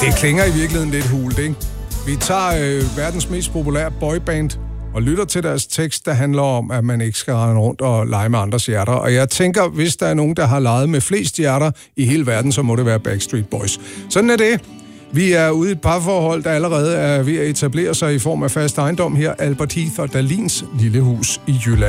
Det klinger i virkeligheden lidt hult, ikke? Vi tager verdens mest populære boyband og lytter til deres tekst, der handler om, at man ikke skal rende rundt og lege med andres hjerter. Og jeg tænker, hvis der er nogen, der har leget med flest hjerter i hele verden, så må det være Backstreet Boys. Sådan er det. Vi er ude i et parforhold, der allerede er ved at etablere sig i form af fast ejendom her. Albert Heath og Dalins lille hus i Jylland.